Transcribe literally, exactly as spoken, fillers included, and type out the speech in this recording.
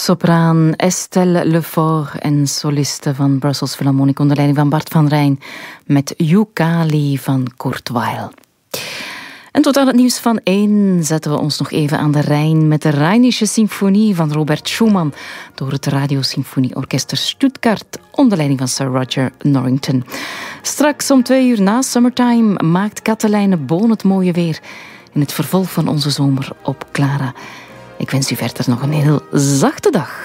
Sopraan Estelle Lefort en soliste van Brussels Philharmonic onder leiding van Bart van Rijn met Yukali van Kurt Weill. En tot aan het nieuws van één zetten we ons nog even aan de Rijn met de Rheinische Symfonie van Robert Schumann door het Radiosymfonieorkester Stuttgart onder leiding van Sir Roger Norrington. Straks om twee uur na Summertime maakt Katelijne Boon het mooie weer in het vervolg van onze zomer op Clara. Ik wens u verder nog een heel zachte dag.